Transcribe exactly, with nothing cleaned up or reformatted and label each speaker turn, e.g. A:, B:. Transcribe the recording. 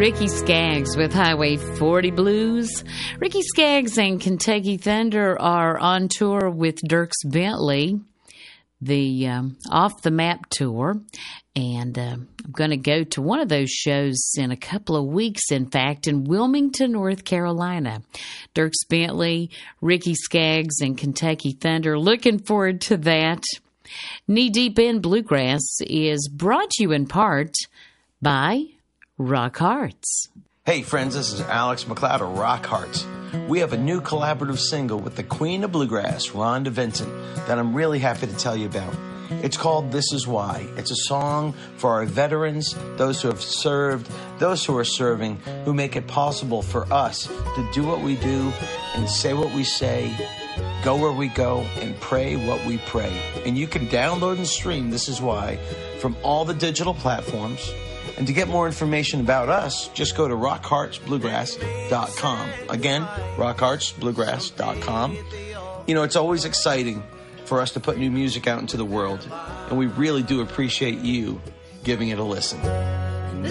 A: Ricky Skaggs with Highway forty Blues. Ricky Skaggs and Kentucky Thunder are on tour with Dierks Bentley, the um, Off the Map tour. And uh, I'm going to go to one of those shows in a couple of weeks, in fact, in Wilmington, North Carolina. Dierks Bentley, Ricky Skaggs, and Kentucky Thunder. Looking forward to that. Knee Deep in Bluegrass is brought to you in part by Rock Hearts.
B: Hey friends, this is Alex McLeod of Rock Hearts. We have a new collaborative single with the Queen of Bluegrass, Rhonda Vincent, that I'm really happy to tell you about. It's called This Is Why. It's a song for our veterans, those who have served, those who are serving, who make it possible for us to do what we do and say what we say, go where we go, and pray what we pray. And you can download and stream This Is Why from all the digital platforms. And to get more information about us, just go to rock hearts bluegrass dot com. Again, rock hearts bluegrass dot com. You know, it's always exciting for us to put new music out into the world, and we really do appreciate you giving it a listen.